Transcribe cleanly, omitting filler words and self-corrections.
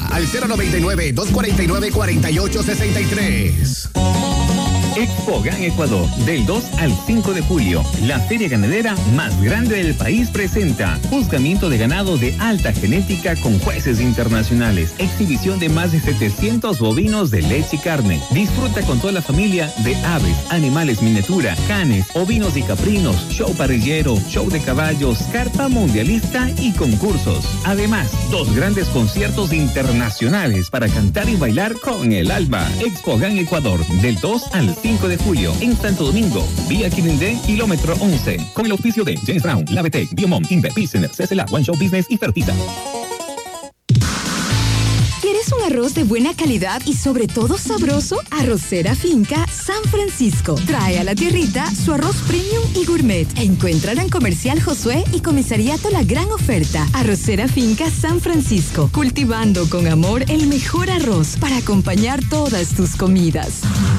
al 099-249-4863. Expo Gan Ecuador, del 2 al 5 de julio. La feria ganadera más grande del país presenta juzgamiento de ganado de alta genética con jueces internacionales, exhibición de más de 700 bovinos de leche y carne. Disfruta con toda la familia de aves, animales miniatura, canes, ovinos y caprinos, show parrillero, show de caballos, carpa mundialista y concursos. Además, 2 grandes conciertos internacionales para cantar y bailar con el alba. Expo Gan Ecuador, del 2 al 5 de julio en Santo Domingo, vía Quirindé, kilómetro 11, con el auspicio de James Brown, Lavetec, Biomom, Inver, Business, CCLA, One Show Business y Fertiza. ¿Quieres un arroz de buena calidad y sobre todo sabroso? Arrocera Finca San Francisco trae a la tierrita su arroz premium y gourmet. Encuéntralo en Comercial Josué y Comisariato La Gran Oferta. Arrocera Finca San Francisco, cultivando con amor el mejor arroz para acompañar todas tus comidas.